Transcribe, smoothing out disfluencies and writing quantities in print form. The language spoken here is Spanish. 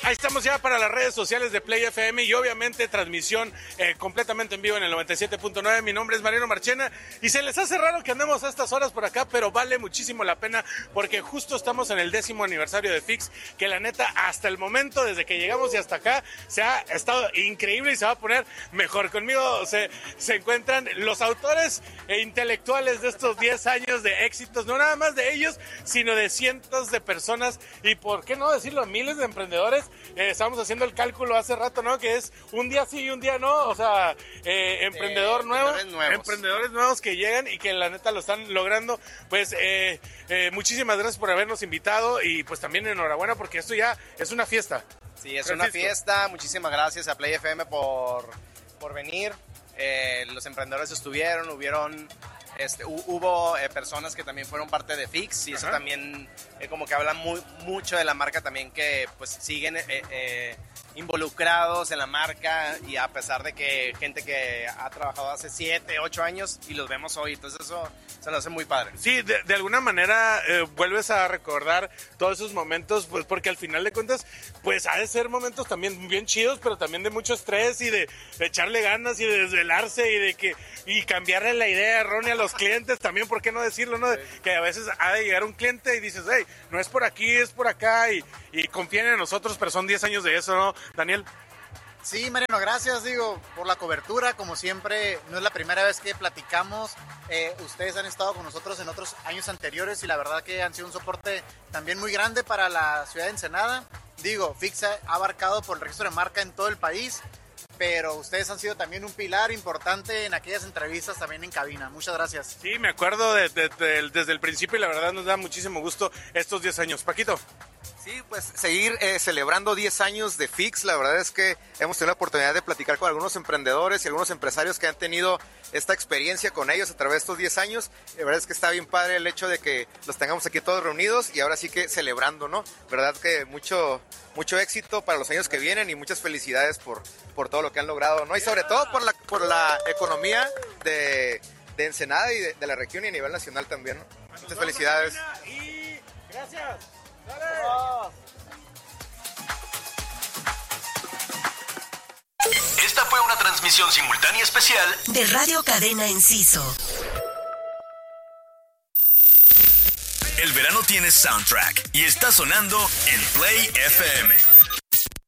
Ahí estamos ya para las redes sociales de Play FM y obviamente transmisión completamente en vivo en el 97.9. Mi nombre es Mariano Marchena y se les hace raro que andemos a estas horas por acá, pero vale muchísimo la pena porque justo estamos en el 10º aniversario de Fix, que la neta hasta el momento, desde que llegamos y hasta acá, se ha estado increíble y se va a poner mejor. Conmigo se encuentran los autores e intelectuales de estos 10 años de éxitos, no nada más de ellos, sino de cientos de personas y, por qué no decirlo, miles de emprendedores. Estábamos haciendo el cálculo hace rato, ¿no? Que es un día sí y un día no, o sea, emprendedores nuevos que llegan y que la neta lo están logrando. Pues muchísimas gracias por habernos invitado y pues también enhorabuena porque esto ya es una fiesta. Sí, es una fiesta. Muchísimas gracias a Play FM por venir. Los emprendedores estuvieron, hubo personas que también fueron parte de Fix y eso también como que habla mucho de la marca también, que pues siguen involucrados en la marca, y a pesar de que gente que ha trabajado hace 7, 8 años y los vemos hoy, entonces eso se lo hace muy padre. Sí, de alguna manera vuelves a recordar todos esos momentos, pues porque al final de cuentas pues ha de ser momentos también bien chidos, pero también de mucho estrés y de echarle ganas y de desvelarse y cambiarle la idea errónea a los clientes también, ¿por qué no decirlo? ¿No? Que a veces ha de llegar un cliente y dices, hey, no es por aquí, es por acá, y confían en nosotros, pero son 10 años de eso, ¿no, Daniel? Sí, Mariano, gracias, por la cobertura. Como siempre, no es la primera vez que platicamos. Ustedes han estado con nosotros en otros años anteriores y la verdad que han sido un soporte también muy grande para la ciudad de Ensenada. Fix ha abarcado por el registro de marca en todo el país, pero ustedes han sido también un pilar importante en aquellas entrevistas también en cabina. Muchas gracias. Sí, me acuerdo desde el principio y la verdad nos da muchísimo gusto estos 10 años. Paquito. Sí, pues seguir celebrando 10 años de Fix. La verdad es que hemos tenido la oportunidad de platicar con algunos emprendedores y algunos empresarios que han tenido esta experiencia con ellos a través de estos 10 años. La verdad es que está bien padre el hecho de que los tengamos aquí todos reunidos y ahora sí que celebrando, ¿no? Verdad que mucho éxito para los años que vienen y muchas felicidades por todo lo que han logrado, ¿no? Y sobre todo por la economía de Ensenada y de la región y a nivel nacional también, ¿no? Muchas felicidades. Y gracias. Esta fue una transmisión simultánea especial de Radio Cadena Enciso. El verano tiene soundtrack y está sonando en Play FM.